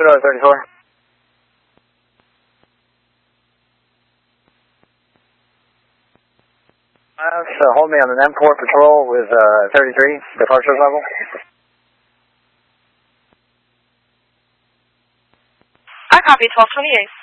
Sierra 34. Hold me on an M4 patrol with 33, departure level. I copy 1228.